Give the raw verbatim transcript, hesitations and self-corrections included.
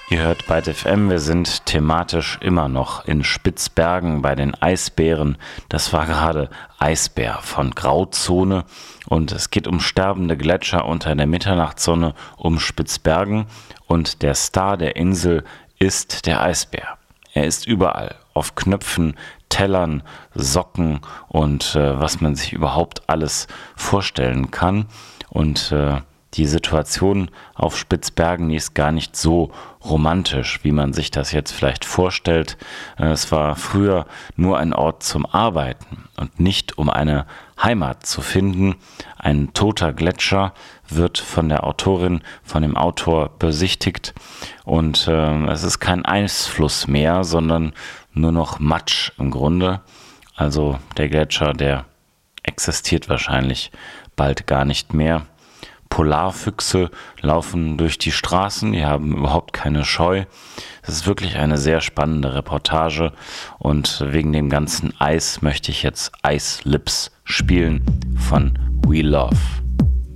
Ihr hört Byte F M, wir sind thematisch immer noch in Spitzbergen bei den Eisbären. Das war gerade Eisbär von Grauzone und es geht um sterbende Gletscher unter der Mitternachtssonne um Spitzbergen und der Star der Insel ist der Eisbär. Er ist überall, auf Knöpfen, Tellern, Socken und äh, was man sich überhaupt alles vorstellen kann. Und äh, die Situation auf Spitzbergen, die ist gar nicht so romantisch, wie man sich das jetzt vielleicht vorstellt. Es war früher nur ein Ort zum Arbeiten und nicht um eine Heimat zu finden. Ein toter Gletscher wird von der Autorin, von dem Autor besichtigt und äh, es ist kein Eisfluss mehr, sondern nur noch Matsch im Grunde. Also der Gletscher, der existiert wahrscheinlich bald gar nicht mehr. Polarfüchse laufen durch die Straßen, die haben überhaupt keine Scheu. Es ist wirklich eine sehr spannende Reportage und wegen dem ganzen Eis möchte ich jetzt Ice Lips spielen von We Love.